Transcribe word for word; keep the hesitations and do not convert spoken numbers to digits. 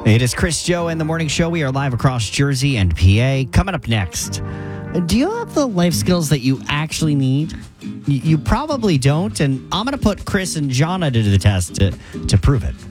It is Chris Joe in the morning show. We are live across Jersey and P A. Coming up next, do you have the life skills that you actually need? You, you probably don't, and I'm going to put Chris and Jonna to the test to, to prove it.